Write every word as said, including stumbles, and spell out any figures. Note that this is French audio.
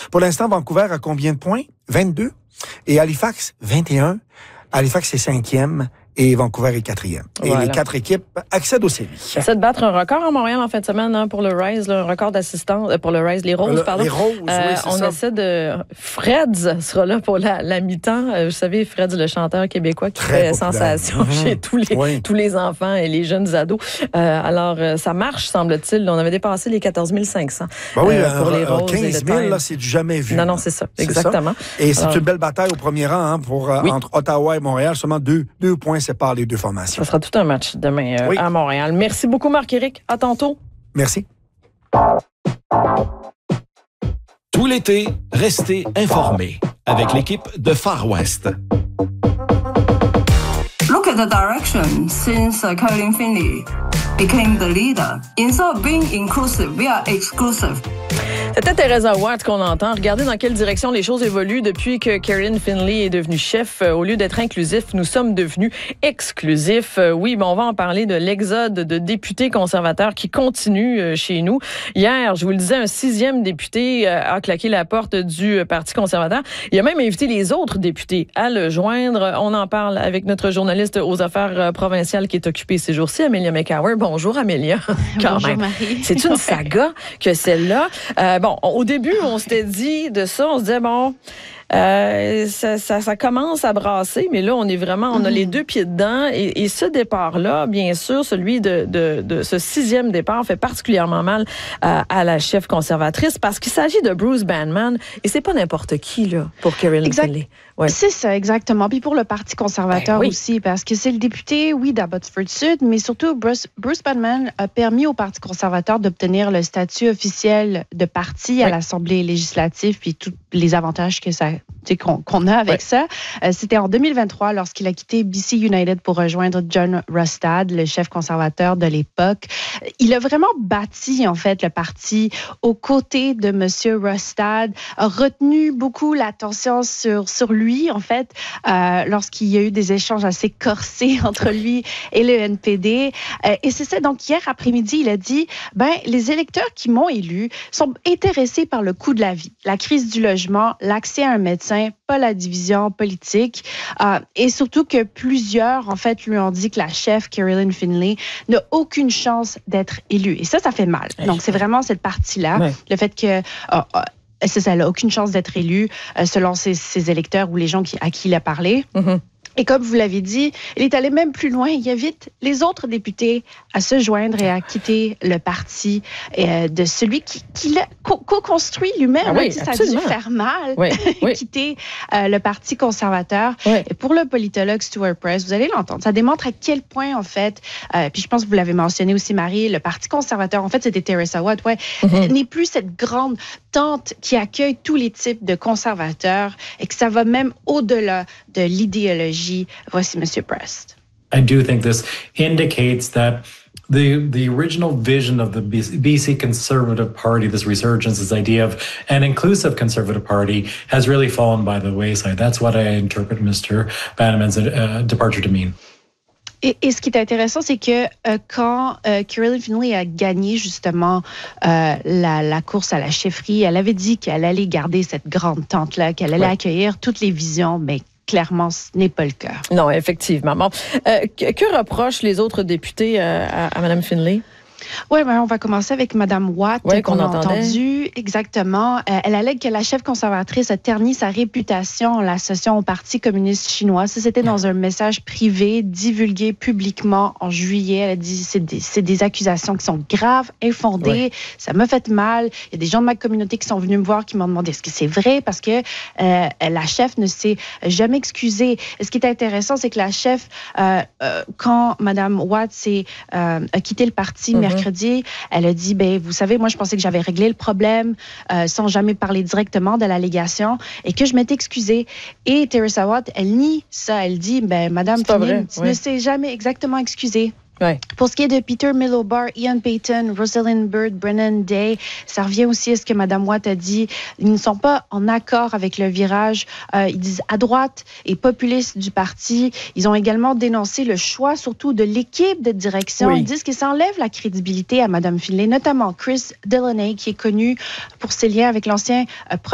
Pour l'instant, Vancouver a combien de points? vingt-deux. Et Halifax, vingt et un. Halifax est cinquième et Vancouver est quatrième. Et voilà. Les quatre équipes accèdent aux séries. Essaie de battre un record à Montréal en fin de semaine hein, pour le Rise, là, un record d'assistance euh, pour le Rise, les Roses, le, pardon. Les Roses, euh, oui, c'est on ça. essaie de... Freds sera là pour la, la mi-temps. Euh, vous savez, Freds, le chanteur québécois qui Très fait populaire. sensation mm-hmm. chez tous les, oui. tous les enfants et les jeunes ados. Euh, alors, euh, ça marche, semble-t-il. On avait dépassé les quatorze mille cinq cents ben oui, euh, pour les Roses. quinze mille, là, c'est du jamais vu. Non, non, c'est ça, c'est exactement. Ça. Et c'est alors, une belle bataille au premier rang hein, pour, euh, oui. entre Ottawa et Montréal. Seulement deux, deux points séparent les deux formations. Ça sera tout un match demain euh, oui. à Montréal. Merci beaucoup, Marc-Éric. À tantôt. Merci. Tout l'été, restez informés avec l'équipe de Far West. Look at the direction since uh, Caroline Finley became the leader. Instead of being inclusive, we are exclusive. C'était Teresa Watt qu'on entend. Regardez dans quelle direction les choses évoluent depuis que Caroline Finley est devenue chef. Au lieu d'être inclusif, nous sommes devenus exclusifs. Oui, ben on va en parler de l'exode de députés conservateurs qui continue chez nous. Hier, je vous le disais, un sixième député a claqué la porte du Parti conservateur. Il a même invité les autres députés à le joindre. On en parle avec notre journaliste aux affaires provinciales qui est occupée ces jours-ci, Amelia McCower. Bonjour, Amelia. Bonjour, Marie. C'est une saga que celle-là. Euh, bon, au début, on s'était dit de ça, on se disait, bon, euh, ça, ça, ça commence à brasser, mais là, on est vraiment, on a mm-hmm. les deux pieds dedans. Et, et ce départ-là, bien sûr, celui de, de, de ce sixième départ fait particulièrement mal euh, à la chef conservatrice parce qu'il s'agit de Bruce Banman et c'est pas n'importe qui, là, pour Caroline Finley. Ouais. C'est ça, exactement. Puis pour le Parti conservateur ben, oui. aussi, parce que c'est le député, oui, d'Abbotsford Sud, mais surtout, Bruce, Bruce Banman a permis au Parti conservateur d'obtenir le statut officiel de parti oui. à l'Assemblée législative, puis tous les avantages que ça, qu'on, qu'on a avec oui. ça. Euh, c'était en deux mille vingt-trois, lorsqu'il a quitté B C United pour rejoindre John Rustad, le chef conservateur de l'époque. Il a vraiment bâti, en fait, le parti aux côtés de M. Rustad, a retenu beaucoup l'attention sur, sur lui, en fait, euh, lorsqu'il y a eu des échanges assez corsés entre lui et le N P D. Euh, et c'est ça, donc hier après-midi, il a dit, ben, les électeurs qui m'ont élu sont intéressés par le coût de la vie, la crise du logement, l'accès à un médecin, pas la division politique. Euh, et surtout que plusieurs, en fait, lui ont dit que la chef, Caroline Finley, n'a aucune chance d'être élue. Et ça, ça fait mal. Donc, c'est vraiment cette partie-là, ouais. le fait que... Euh, euh, C'est ça, elle n'a aucune chance d'être élue euh, selon ses, ses électeurs ou les gens qui, à qui il a parlé. Mm-hmm. Et comme vous l'avez dit, il est allé même plus loin. Il invite les autres députés à se joindre et à quitter le parti euh, de celui qui, qui l'a co- co-construit lui-même. Ah oui, ça a dû faire mal, oui, oui. quitter euh, le Parti conservateur. Oui. Et pour le politologue Stuart Price, vous allez l'entendre, ça démontre à quel point, en fait, euh, puis je pense que vous l'avez mentionné aussi, Marie, le Parti conservateur, en fait, c'était Teresa Watt, ouais, mm-hmm. n'est plus cette grande tente qui accueille tous les types de conservateurs et que ça va même au-delà de l'idéologie. Voici M. Prest. I do think this indicates that the the original vision of the B C Conservative Party, this resurgence, this idea of an inclusive Conservative Party, has really fallen by the wayside. That's what I interpret Mister Bannerman's uh, departure to mean. Et, et ce qui est intéressant, c'est que euh, quand euh, Caroline Finley a gagné justement euh, la, la course à la chefferie, elle avait dit qu'elle allait garder cette grande tente-là, qu'elle allait ouais. accueillir toutes les visions, mais clairement, ce n'est pas le cas. Non, effectivement. Bon, euh, que, que reprochent les autres députés euh, à, à Mme Finley? Oui, ben, on va commencer avec Mme Watt, ouais, qu'on, qu'on a entendait. entendu. Exactement. Euh, elle allègue que la chef conservatrice a terni sa réputation en l'associant au Parti communiste chinois. Ça, c'était dans un message privé divulgué publiquement en juillet. Elle a dit c'est des, c'est des accusations qui sont graves, infondées. Ouais. Ça m'a fait mal. Il y a des gens de ma communauté qui sont venus me voir, qui m'ont demandé est-ce que c'est vrai? Parce que euh, la chef ne s'est jamais excusée. Et ce qui est intéressant, c'est que la chef, euh, euh, quand Mme Watt s'est, euh, a quitté le parti, mm-hmm. mercredi, elle a dit, ben vous savez, moi je pensais que j'avais réglé le problème euh, sans jamais parler directement de l'allégation et que je m'étais excusée. Et Teresa Watt, elle nie ça. Elle dit, ben Madame Finley ne s'est jamais exactement excusée. Ouais. Pour ce qui est de Peter Milobar, Ian Payton, Rosalind Bird, Brennan Day, ça revient aussi à ce que Mme Watt a dit. Ils ne sont pas en accord avec le virage, euh, ils disent à droite et populiste du parti. Ils ont également dénoncé le choix, surtout de l'équipe de direction. Oui. Ils disent que ça enlève la crédibilité à Mme Finley, notamment Chris Delaney, qui est connu pour ses liens avec l'ancien euh,